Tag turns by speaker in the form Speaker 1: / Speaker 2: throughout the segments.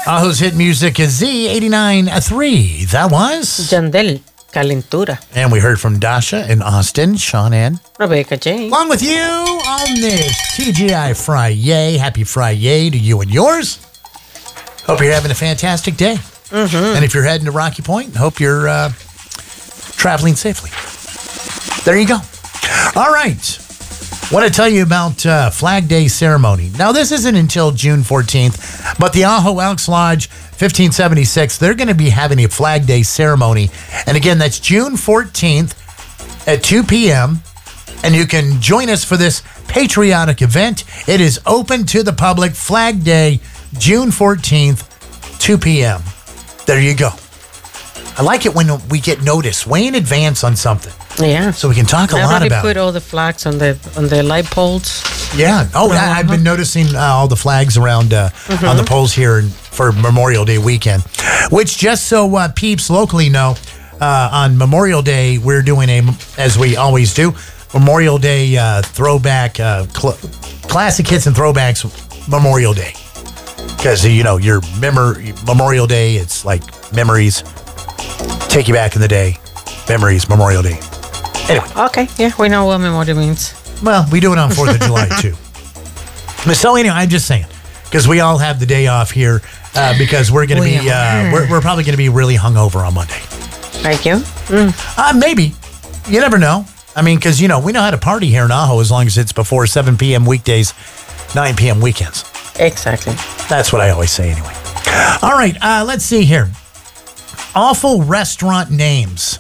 Speaker 1: Ajo's hit music is Z89.3. That was
Speaker 2: Yandel, Calentura.
Speaker 1: And we heard from Dasha in Austin, Sean and
Speaker 2: Rebecca Jane.
Speaker 1: Along with you on this TGI Friday. Happy Friday to you and yours. Hope you're having a fantastic day. Mm-hmm. And if you're heading to Rocky Point, hope you're traveling safely. There you go. All right. Want to tell you about Flag Day ceremony. Now, this isn't until June 14th, but the Ajo Elks Lodge 1576, they're going to be having a Flag Day ceremony. And again, that's June 14th at 2 p.m. And you can join us for this patriotic event. It is open to the public. Flag Day, June 14th, 2 p.m. There you go. I like it when we get notice way in advance on something.
Speaker 2: Yeah.
Speaker 1: So we can talk a lot about it.
Speaker 2: Put all the flags on the light poles.
Speaker 1: Yeah. Oh, I've been noticing all the flags around on the poles here for Memorial Day weekend. Which, just so peeps locally know, on Memorial Day, we're doing as we always do, Memorial Day throwback, classic hits and throwbacks Memorial Day. Because, your Memorial Day, it's like memories. Take you back in the day. Memories, Memorial Day. Anyway.
Speaker 2: Okay, yeah, we know what memorial means.
Speaker 1: Well, we do it on 4th of July, too. So anyway, I'm just saying, because we all have the day off here, because we're going to be, we're probably going to be really hungover on Monday.
Speaker 2: Like you?
Speaker 1: Maybe. You never know. I mean, because, we know how to party here in Ajo as long as it's before 7 p.m. weekdays, 9 p.m. weekends.
Speaker 2: Exactly.
Speaker 1: That's what I always say anyway. All right, let's see here. Awful restaurant names.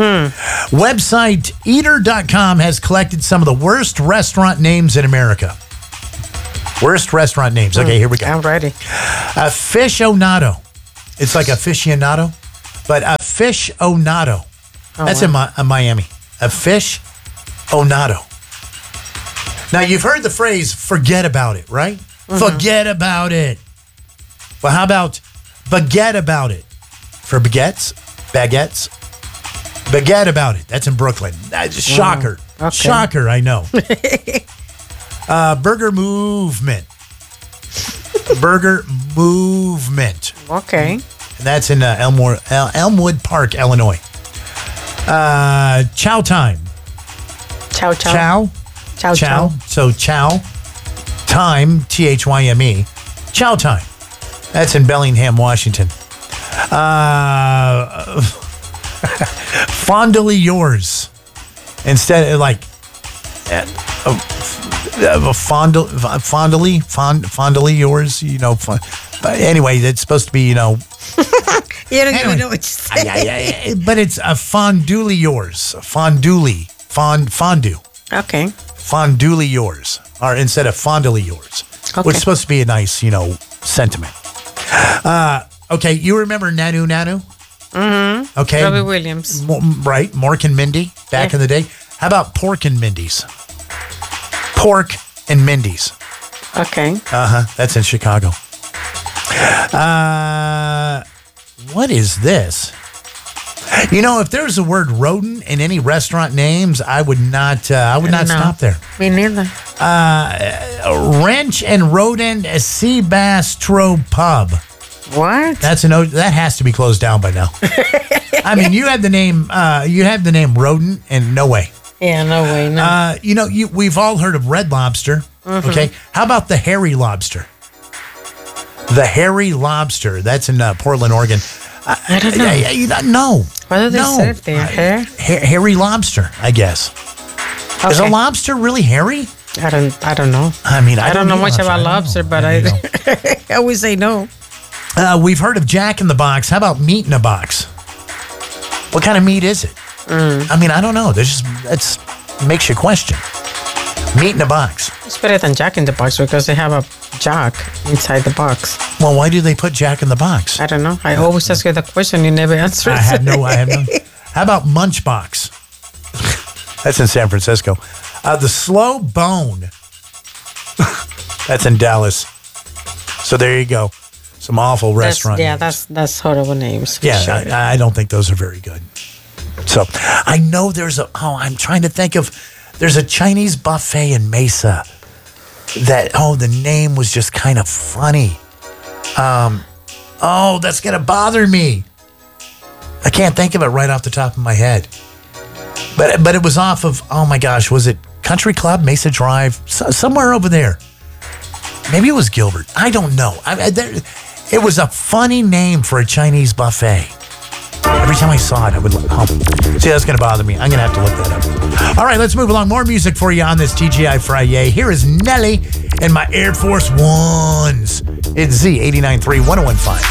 Speaker 1: Website eater.com has collected some of the worst restaurant names in America. Worst restaurant names. Okay, here we go.
Speaker 2: I'm ready.
Speaker 1: Aficionado. It's like aficionado, but aficionado. That's in Miami. Aficionado. Now, you've heard the phrase, forget about it, right? Forget about it. Well, how about baguette about it? For baguettes? Baguette about it. That's in Brooklyn. Shocker. Okay. Shocker, I know. Burger movement. Burger movement.
Speaker 2: Okay.
Speaker 1: And that's in Elmwood Park, Illinois. Chow time.
Speaker 2: Chow.
Speaker 1: So chow time, THYME. Chow time. That's in Bellingham, Washington. Fondly yours. Instead of like fondly yours, but anyway, it's supposed to be,
Speaker 2: You don't even know what you're saying.
Speaker 1: But it's a fondly yours. Fondue.
Speaker 2: Okay.
Speaker 1: Fondly yours. Or instead of fondly yours. Okay. Which is supposed to be a nice, sentiment. Okay, you remember Nanu?
Speaker 2: Mm-hmm.
Speaker 1: Okay.
Speaker 2: Robbie Williams.
Speaker 1: Right, Mork and Mindy back in the day. How about Pork and Mindy's? Pork and Mindy's.
Speaker 2: Okay.
Speaker 1: That's in Chicago. What is this? If there's the word rodent in any restaurant names, I would not stop there.
Speaker 2: Me neither.
Speaker 1: Wrench and Rodent Sea Bass Tro Pub.
Speaker 2: What?
Speaker 1: That has to be closed down by now. I mean, you have the name rodent, and no way.
Speaker 2: Yeah, no way. No.
Speaker 1: We've all heard of Red Lobster. Mm-hmm. Okay, how about the Hairy Lobster? The Hairy Lobster. That's in Portland, Oregon.
Speaker 2: I don't know.
Speaker 1: No.
Speaker 2: What do they serve there?
Speaker 1: Hairy Lobster, I guess. Okay. Is a lobster really hairy?
Speaker 2: I don't know.
Speaker 1: I mean,
Speaker 2: I don't know much about lobster, but I always say no.
Speaker 1: We've heard of Jack in the Box. How about meat in a box? What kind of meat is it? I mean, I don't know. It makes you question. Meat in a box.
Speaker 2: It's better than Jack in the Box because they have a Jack inside the box.
Speaker 1: Well, why do they put Jack in the Box?
Speaker 2: I don't know. I always ask you the question. You never answer it.
Speaker 1: I have no. How about Munchbox? That's in San Francisco. The Slow Bone. That's in Dallas. So there you go. Some awful restaurant names.
Speaker 2: That's horrible names.
Speaker 1: Yeah,
Speaker 2: sure.
Speaker 1: I don't think those are very good. So I know I'm trying to think of, there's a Chinese buffet in Mesa that, the name was just kind of funny. Oh, that's going to bother me. I can't think of it right off the top of my head. But it was off of, oh my gosh, was it Country Club, Mesa Drive, somewhere over there? Maybe it was Gilbert. I don't know. It was a funny name for a Chinese buffet. Every time I saw it, I would see, that's going to bother me. I'm going to have to look that up. All right, let's move along. More music for you on this TGI Friday. Here is Nelly and my Air Force Ones. It's Z89.3 1015.